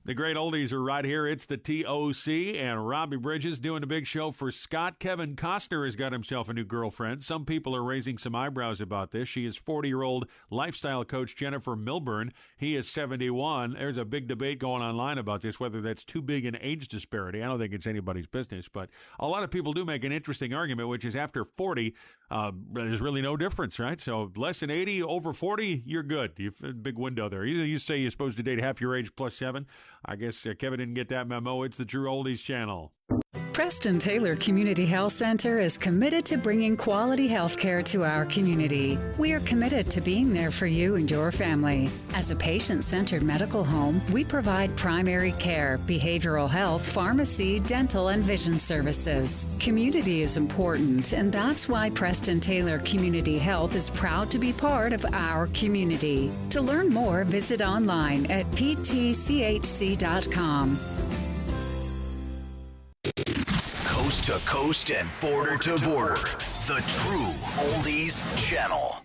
The great oldies are right here. It's the TOC and Robbie Bridges doing a big show for Scott. Kevin Costner has got himself a new girlfriend. Some people are raising some eyebrows about this. She is 40-year-old lifestyle coach Jennifer Milburn. He is 71. There's a big debate going online about this, whether that's too big an age disparity. I don't think it's anybody's business, but a lot of people do make an interesting argument, which is after 40, there's really no difference, right? So less than 80, over 40, you're good. You've a big window there. You say you're supposed to date half your age plus 7. I guess Kevin didn't get that memo. It's the True Oldies channel. Preston Taylor Community Health Center is committed to bringing quality health care to our community. We are committed to being there for you and your family. As a patient-centered medical home, we provide primary care, behavioral health, pharmacy, dental, and vision services. Community is important, and that's why Preston Taylor Community Health is proud to be part of our community. To learn more, visit online at ptchc.com. Coast to coast and border to border. The True Oldies Channel.